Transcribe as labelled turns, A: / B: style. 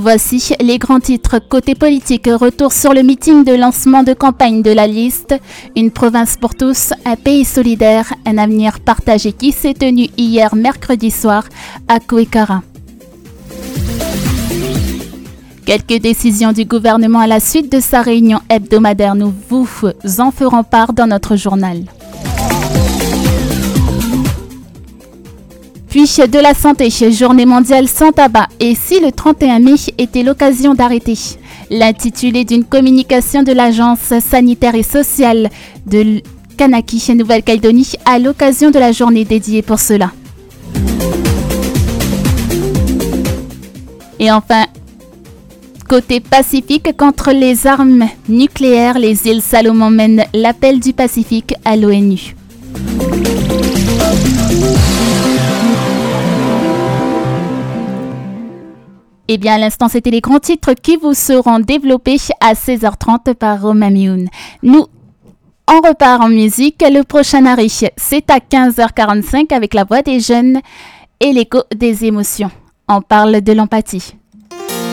A: Voici les grands titres. Côté politique, retour sur le meeting de lancement de campagne de la liste. Une province pour tous, un pays solidaire, un avenir partagé qui s'est tenu hier mercredi soir à Kouikara. Quelques décisions du gouvernement à la suite de sa réunion hebdomadaire. Nous vous en ferons part dans notre journal. Puis de la santé, journée mondiale sans tabac. Et si le 31 mai était l'occasion d'arrêter? L'intitulé d'une communication de l'Agence sanitaire et sociale de Kanaki, Nouvelle-Calédonie, à l'occasion de la journée dédiée pour cela. Et enfin, côté Pacifique, contre les armes nucléaires, les îles Salomon mènent l'appel du Pacifique à l'ONU. Eh bien, à l'instant, c'était les grands titres qui vous seront développés à 16h30 par Romain Mioun. Nous, on repart en musique. Le prochain arrêt, c'est à 15h45 avec la voix des jeunes et l'écho des émotions. On parle de l'empathie.